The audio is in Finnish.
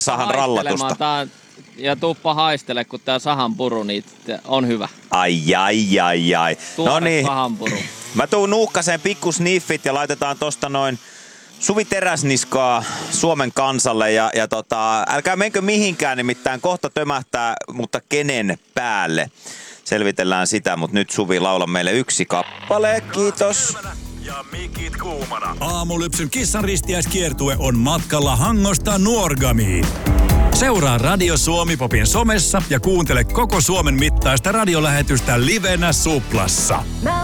sahan rallatusta. Ja tuuppa haistele, kun tää sahanpuru niin on hyvä. Ai. No niin. Sahanpuru. Mä tuun nuukkaseen pikkusniffit ja laitetaan tosta noin Suvi Teräsniskaa Suomen kansalle ja älkää menkö mihinkään, nimittäin kohta tömähtää, mutta kenen päälle? Selvitellään sitä, mutta nyt Suvi laula meille yksi kappale, kiitos. Ja mikit kuumana. Aamulypsyn kissanristiäiskiertue on matkalla Hangosta Nuorgamiin. Seuraa Radio Suomi Popin somessa ja kuuntele koko Suomen mittaista radiolähetystä livenä Suplassa.